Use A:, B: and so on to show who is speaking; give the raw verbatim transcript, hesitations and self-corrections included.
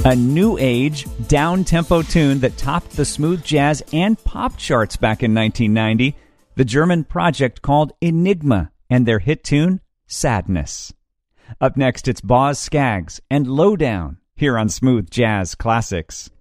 A: A new age, down-tempo tune that topped the smooth jazz and pop charts back in nineteen ninety, the German project called Enigma and their hit tune, Sadness. Up next, it's Boz Scaggs and Lowdown here on Smooth Jazz Classics.